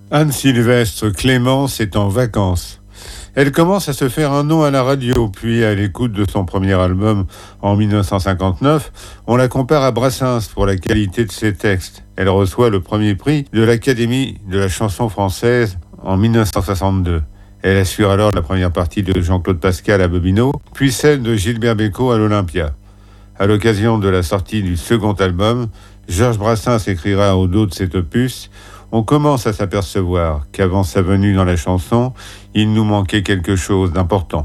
Anne Sylvestre Clémence est en vacances. Elle commence à se faire un nom à la radio, puis à l'écoute de son premier album en 1959, on la compare à Brassens pour la qualité de ses textes. Elle reçoit le premier prix de l'Académie de la chanson française en 1962. Elle assure alors la première partie de Jean-Claude Pascal à Bobino, puis celle de Gilbert Bécaud à l'Olympia. À l'occasion de la sortie du second album, Georges Brassens écrira au dos de cet opus « On commence à s'apercevoir qu'avant sa venue dans la chanson, il nous manquait quelque chose d'important. »